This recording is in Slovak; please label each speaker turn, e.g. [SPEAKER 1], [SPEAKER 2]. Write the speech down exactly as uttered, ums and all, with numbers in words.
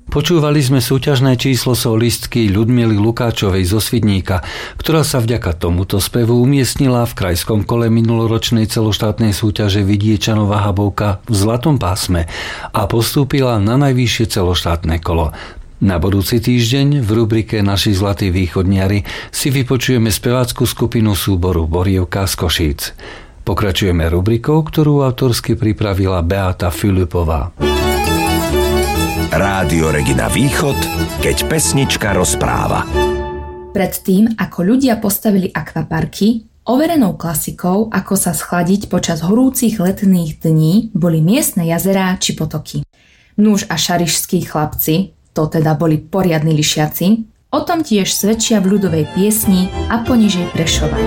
[SPEAKER 1] Počúvali sme súťažné číslo solistky Ľudmily Lukáčovej zo Svidníka, ktorá sa vďaka tomuto spevu umiestnila v krajskom kole minuloročnej celoštátnej súťaže Vidiečanova Habovka v zlatom pásme a postúpila na najvyššie celoštátne kolo. Na budúci týždeň v rubrike Naši zlatí východniari si vypočujeme spevácku skupinu súboru Borievka z Košíc. Pokračujeme rubrikou, ktorú autorsky pripravila Beata Filipová.
[SPEAKER 2] Rádio Regina Východ, keď pesnička rozpráva.
[SPEAKER 3] Predtým, ako ľudia postavili akvaparky, overenou klasikou, ako sa schladiť počas horúcich letných dní, boli miestne jazerá či potoky. Núž a šarišskí chlapci, to teda boli poriadni lišiaci, o tom tiež svedčia v ľudovej piesni A ponižej Prešova.